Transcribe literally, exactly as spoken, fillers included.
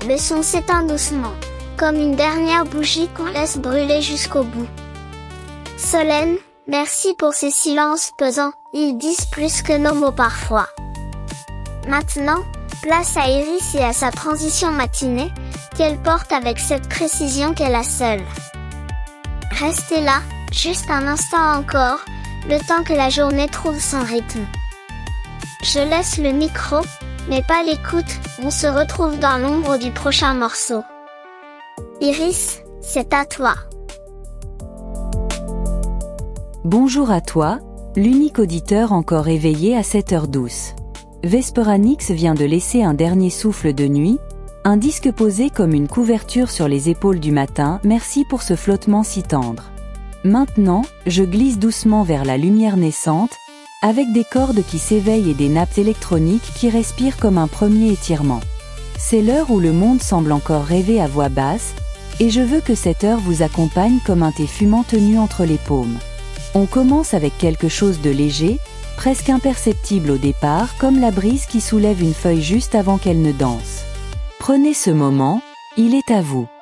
Le son s'éteint doucement, comme une dernière bougie qu'on laisse brûler jusqu'au bout. Solène, merci pour ces silences pesants, ils disent plus que nos mots parfois. Maintenant, place à Iris et à sa transition matinée, qu'elle porte avec cette précision qu'elle a seule. Restez là, juste un instant encore, le temps que la journée trouve son rythme. Je laisse le micro, mais pas l'écoute, on se retrouve dans l'ombre du prochain morceau. Iris, c'est à toi. Bonjour à toi, l'unique auditeur encore éveillé à cette heure douce. Vesperanix vient de laisser un dernier souffle de nuit, un disque posé comme une couverture sur les épaules du matin, merci pour ce flottement si tendre. Maintenant, je glisse doucement vers la lumière naissante, avec des cordes qui s'éveillent et des nappes électroniques qui respirent comme un premier étirement. C'est l'heure où le monde semble encore rêver à voix basse, et je veux que cette heure vous accompagne comme un thé fumant tenu entre les paumes. On commence avec quelque chose de léger, presque imperceptible au départ, comme la brise qui soulève une feuille juste avant qu'elle ne danse. Prenez ce moment, il est à vous.